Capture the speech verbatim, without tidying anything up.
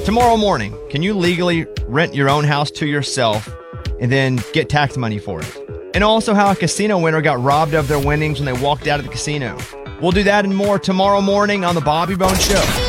Tomorrow morning, can you legally rent your own house to yourself and then get tax money for it? And also how a casino winner got robbed of their winnings when they walked out of the casino. We'll do that and more tomorrow morning on The Bobby Bones Show.